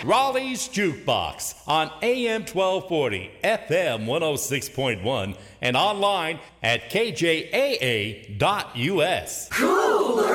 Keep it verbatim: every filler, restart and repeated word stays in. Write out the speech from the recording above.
Raleigh's Jukebox on A M twelve forty, F M one oh six point one, and online at K J A A dot U S. Cool!